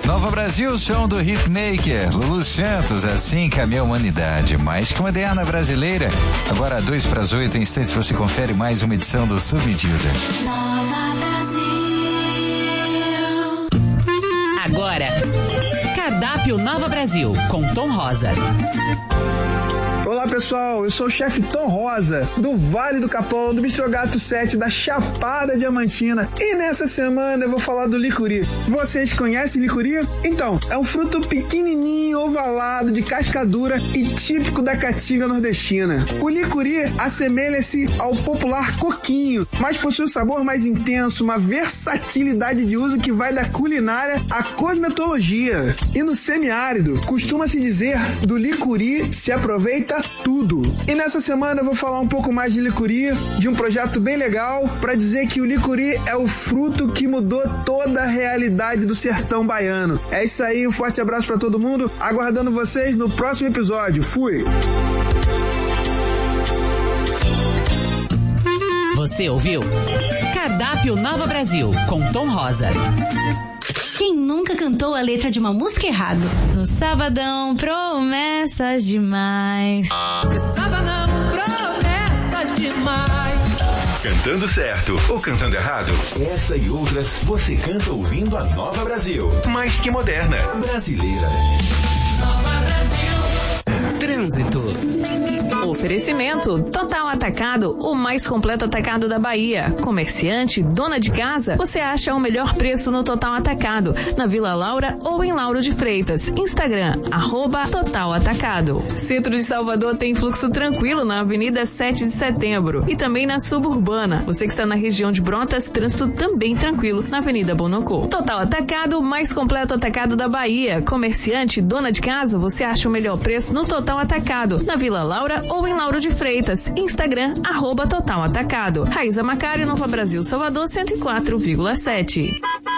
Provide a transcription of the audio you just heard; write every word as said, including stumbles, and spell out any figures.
Nova Brasil, som do hitmaker Lulu Santos, assim caminha a humanidade, mais que moderna brasileira. Agora dois para as oito, em instantes você confere mais uma edição do Submedida. Nova Brasil. Agora, Cardápio Nova Brasil, com Tom Rosa. Olá pessoal, eu sou o chefe Tom Rosa, do Vale do Capão, do Bistrô Gato sete, da Chapada Diamantina. E nessa semana eu vou falar do licuri. Vocês conhecem licuri? Então, é um fruto pequenininho, ovalado, de casca dura e típico da caatinga nordestina. O licuri assemelha-se ao popular coquinho, mas possui um sabor mais intenso, uma versatilidade de uso que vai da culinária à cosmetologia. E no semiárido, costuma-se dizer do licuri se aproveita tudo. E nessa semana eu vou falar um pouco mais de licuri, de um projeto bem legal, para dizer que o licuri é o fruto que mudou toda a realidade do sertão baiano. É isso aí, um forte abraço para todo mundo, aguardando vocês no próximo episódio. Fui! Você ouviu? Cardápio Nova Brasil, com Tom Rosa. Quem nunca cantou a letra de uma música errado? No sabadão, promessas demais. No sabadão, promessas demais. Cantando certo ou cantando errado? Essa e outras você canta ouvindo a Nova Brasil. Mais que moderna, brasileira. Nova Brasil. Trânsito. Oferecimento Total Atacado, o mais completo atacado da Bahia. Comerciante, dona de casa, você acha o melhor preço no Total Atacado, na Vila Laura ou em Lauro de Freitas. Instagram, arroba Total Atacado. Centro de Salvador tem fluxo tranquilo na Avenida sete de Setembro e também na Suburbana. Você que está na região de Brotas, trânsito também tranquilo na Avenida Bonocô. Total Atacado, o mais completo atacado da Bahia. Comerciante, dona de casa, você acha o melhor preço no Total Atacado, na Vila Laura ou em Lauro de Freitas. Instagram, arroba Total Atacado. Raíza Macário, Nova Brasil, Salvador, cento e quatro vírgula sete.